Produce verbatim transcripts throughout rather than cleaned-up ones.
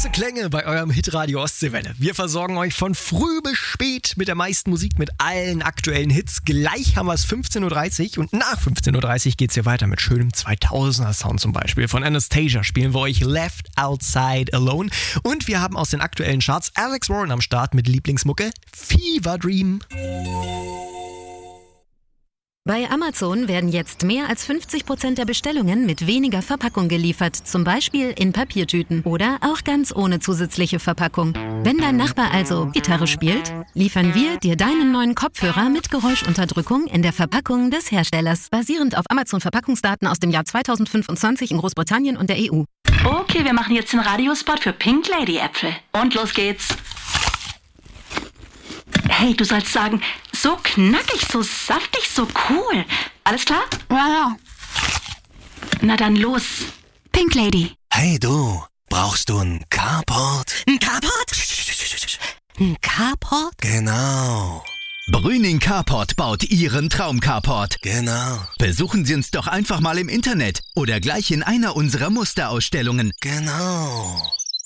Große Klänge bei eurem Hitradio Ostseewelle. Wir versorgen euch von früh bis spät mit der meisten Musik, mit allen aktuellen Hits. Gleich haben wir es fünfzehn Uhr dreißig und nach fünfzehn Uhr dreißig geht es hier weiter mit schönem zweitausender Sound zum Beispiel. Von Anastasia spielen wir euch Left Outside Alone. Und wir haben aus den aktuellen Charts Alex Warren am Start mit Lieblingsmucke Fever Dream. Bei Amazon werden jetzt mehr als fünfzig Prozent der Bestellungen mit weniger Verpackung geliefert, zum Beispiel in Papiertüten oder auch ganz ohne zusätzliche Verpackung. Wenn dein Nachbar also Gitarre spielt, liefern wir dir deinen neuen Kopfhörer mit Geräuschunterdrückung in der Verpackung des Herstellers, basierend auf Amazon-Verpackungsdaten aus dem Jahr zweitausendfünfundzwanzig in Großbritannien und der E U. Okay, wir machen jetzt den Radiospot für Pink Lady Äpfel. Und los geht's. Hey, du sollst sagen, so knackig, so saftig, so cool. Alles klar? Ja, ja. Na dann los. Pink Lady. Hey du, brauchst du einen Carport? Ein Carport? Ein Carport? Genau. Brüning Carport baut Ihren Traum-Carport. Genau. Besuchen Sie uns doch einfach mal im Internet oder gleich in einer unserer Musterausstellungen. Genau.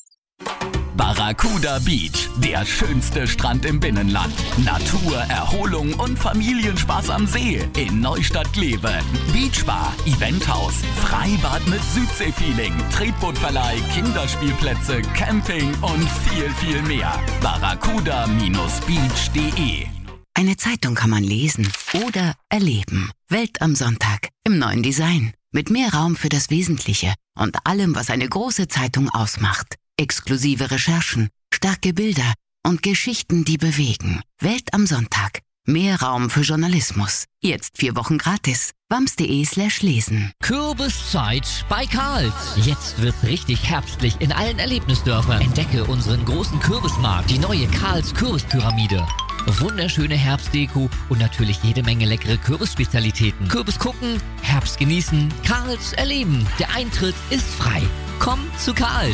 Barracuda Beach, der schönste Strand im Binnenland. Natur, Erholung und Familienspaß am See in Neustadt-Glewe. Beachbar, Eventhaus, Freibad mit Südseefeeling, Tretbootverleih, Kinderspielplätze, Camping und viel, viel mehr. barracuda Bindestrich beach punkt de. Eine Zeitung kann man lesen oder erleben. Welt am Sonntag im neuen Design. Mit mehr Raum für das Wesentliche und allem, was eine große Zeitung ausmacht. Exklusive Recherchen, starke Bilder und Geschichten, die bewegen. Welt am Sonntag. Mehr Raum für Journalismus. Jetzt vier Wochen gratis. wams.de slash lesen. Kürbiszeit bei Karls. Jetzt wird's richtig herbstlich in allen Erlebnisdörfern. Entdecke unseren großen Kürbismarkt, die neue Karls Kürbispyramide. Wunderschöne Herbstdeko und natürlich jede Menge leckere Kürbisspezialitäten. Kürbis gucken, Herbst genießen, Karls erleben. Der Eintritt ist frei. Komm zu Karls.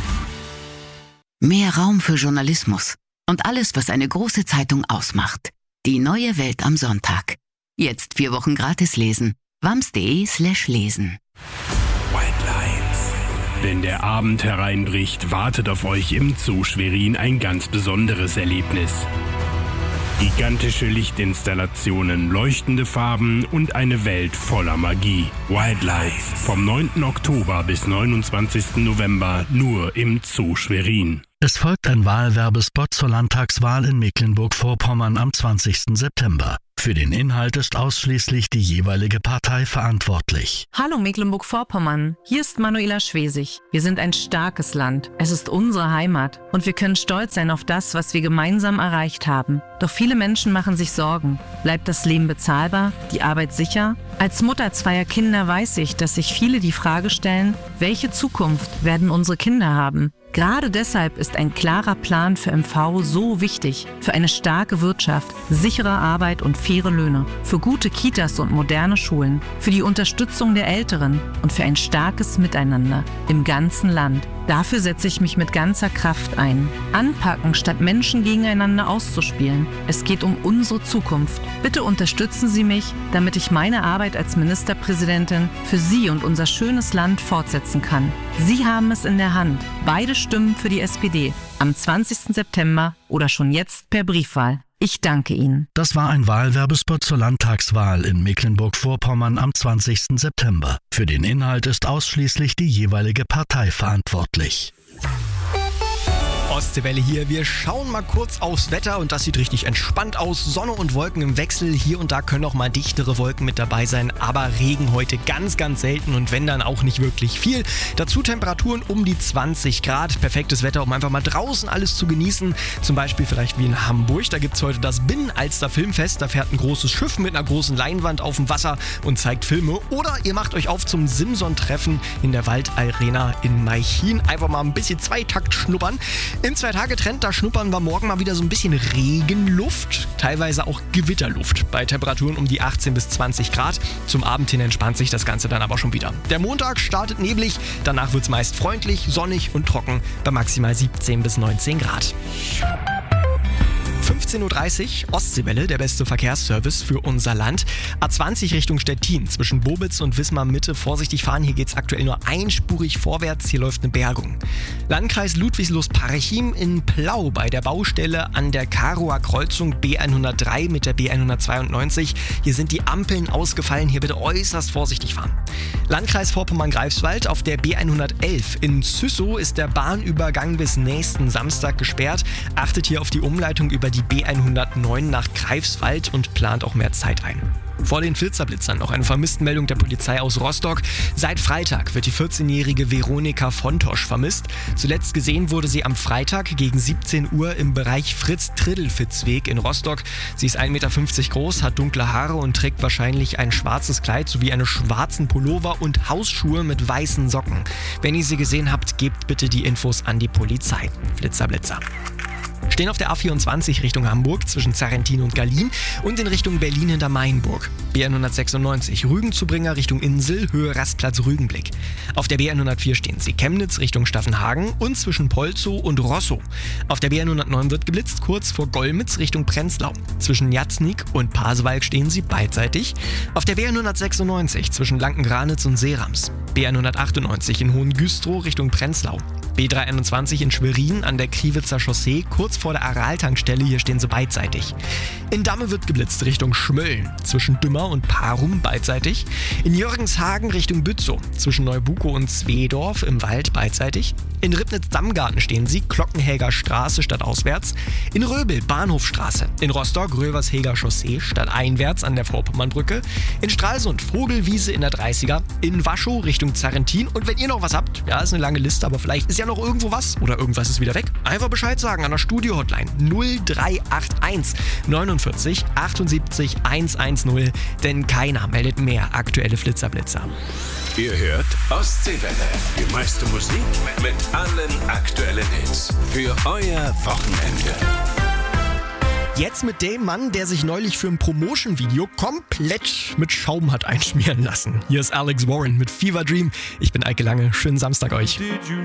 Mehr Raum für Journalismus und alles, was eine große Zeitung ausmacht. Die neue Welt am Sonntag. Jetzt vier Wochen gratis lesen. wams.de slash lesen. White Lines. Wenn der Abend hereinbricht, wartet auf euch im Zoo Schwerin ein ganz besonderes Erlebnis. Gigantische Lichtinstallationen, leuchtende Farben und eine Welt voller Magie. White Lights. Vom neunten Oktober bis neunundzwanzigsten November nur im Zoo Schwerin. Es folgt ein Wahlwerbespot zur Landtagswahl in Mecklenburg-Vorpommern am zwanzigsten September. Für den Inhalt ist ausschließlich die jeweilige Partei verantwortlich. Hallo Mecklenburg-Vorpommern, hier ist Manuela Schwesig. Wir sind ein starkes Land. Es ist unsere Heimat und wir können stolz sein auf das, was wir gemeinsam erreicht haben. Doch viele Menschen machen sich Sorgen. Bleibt das Leben bezahlbar? Die Arbeit sicher? Als Mutter zweier Kinder weiß ich, dass sich viele die Frage stellen, welche Zukunft werden unsere Kinder haben? Gerade deshalb ist ein klarer Plan für M V so wichtig. Für eine starke Wirtschaft, sichere Arbeit und faire Löhne. Für gute Kitas und moderne Schulen. Für die Unterstützung der Älteren und für ein starkes Miteinander im ganzen Land. Dafür setze ich mich mit ganzer Kraft ein. Anpacken, statt Menschen gegeneinander auszuspielen. Es geht um unsere Zukunft. Bitte unterstützen Sie mich, damit ich meine Arbeit als Ministerpräsidentin für Sie und unser schönes Land fortsetzen kann. Sie haben es in der Hand. Beide Stimmen für die S P D. Am zwanzigsten September oder schon jetzt per Briefwahl. Ich danke Ihnen. Das war ein Wahlwerbespot zur Landtagswahl in Mecklenburg-Vorpommern am zwanzigsten September. Für den Inhalt ist ausschließlich die jeweilige Partei verantwortlich. Ostseewelle hier. Wir schauen mal kurz aufs Wetter und das sieht richtig entspannt aus. Sonne und Wolken im Wechsel. Hier und da können auch mal dichtere Wolken mit dabei sein, aber Regen heute ganz, ganz selten und wenn dann auch nicht wirklich viel. Dazu Temperaturen um die zwanzig Grad. Perfektes Wetter, um einfach mal draußen alles zu genießen. Zum Beispiel vielleicht wie in Hamburg. Da gibt es heute das Binnenalster Filmfest. Da fährt ein großes Schiff mit einer großen Leinwand auf dem Wasser und zeigt Filme. Oder ihr macht euch auf zum Simson-Treffen in der Waldarena in Maichin. Einfach mal ein bisschen Zweitakt schnuppern. In zwei Tage Trend, da schnuppern wir morgen mal wieder so ein bisschen Regenluft, teilweise auch Gewitterluft bei Temperaturen um die achtzehn bis zwanzig Grad. Zum Abend hin entspannt sich das Ganze dann aber schon wieder. Der Montag startet neblig, danach wird es meist freundlich, sonnig und trocken bei maximal siebzehn bis neunzehn Grad. fünfzehn Uhr dreißig, Ostseewelle, der beste Verkehrsservice für unser Land. A zwanzig Richtung Stettin, zwischen Bobitz und Wismar Mitte. Vorsichtig fahren, hier geht's aktuell nur einspurig vorwärts, hier läuft eine Bergung. Landkreis Ludwigslust-Parchim in Plau bei der Baustelle an der Karower Kreuzung B hundertdrei mit der B hundertzweiundneunzig. Hier sind die Ampeln ausgefallen, hier bitte äußerst vorsichtig fahren. Landkreis Vorpommern-Greifswald auf der B hundertelf. In Züssow ist der Bahnübergang bis nächsten Samstag gesperrt. Achtet hier auf die Umleitung über die B hundertneun nach Greifswald und plant auch mehr Zeit ein. Vor den Flitterblitzern noch eine Vermisstenmeldung der Polizei aus Rostock. Seit Freitag wird die vierzehnjährige Veronika Fontosch vermisst. Zuletzt gesehen wurde sie am Freitag gegen siebzehn Uhr im Bereich Fritz-Triddelfitz-Weg in Rostock. Sie ist ein Meter fünfzig groß, hat dunkle Haare und trägt wahrscheinlich ein schwarzes Kleid sowie einen schwarzen Pullover und Hausschuhe mit weißen Socken. Wenn ihr sie gesehen habt, gebt bitte die Infos an die Polizei. Flitzer-Blitzer. Stehen auf der A vierundzwanzig Richtung Hamburg zwischen Zarrentin und Gallien und in Richtung Berlin hinter Mainburg. B hundertsechsundneunzig Rügenzubringer Richtung Insel, Höhe Rastplatz Rügenblick. Auf der B hundertvier stehen sie Chemnitz Richtung Staffenhagen und zwischen Polzow und Rosso. Auf der B hundertneun wird geblitzt, kurz vor Golmitz Richtung Prenzlau. Zwischen Jatznik und Pasewalk stehen sie beidseitig. Auf der B hundertsechsundneunzig zwischen Lankengranitz und Seerams. B hundertachtundneunzig in Hohengüstrow Richtung Prenzlau. B dreihunderteinundzwanzig in Schwerin an der Kriwitzer Chaussee, kurz vor der Aral-Tankstelle, hier stehen sie beidseitig. In Damme wird geblitzt Richtung Schmölln, zwischen Dümmer und Parum beidseitig. In Jürgenshagen Richtung Bützow, zwischen Neubukow und Zwedorf im Wald beidseitig. In Ribnitz-Dammgarten stehen sie, Glockenhäger Straße stadtauswärts. In Röbel Bahnhofstraße. In Rostock Rövershäger Chaussee stadteinwärts an der Vorpommernbrücke. In Stralsund Vogelwiese in der dreißiger. In Waschow Richtung Zarrentin. Und wenn ihr noch was habt, ja, ist eine lange Liste, aber vielleicht ist ja noch irgendwo was oder irgendwas ist wieder weg, einfach Bescheid sagen an der Studio-Hotline null drei acht eins neunundvierzig achtundsiebzig hundertzehn, denn keiner meldet mehr aktuelle Flitzerblitzer. Ihr hört Ostseewelle, die meiste Musik mit allen aktuellen Hits für euer Wochenende. Jetzt mit dem Mann, der sich neulich für ein Promotion-Video komplett mit Schaum hat einschmieren lassen. Hier ist Alex Warren mit Fever Dream. Ich bin Eike Lange. Schönen Samstag euch.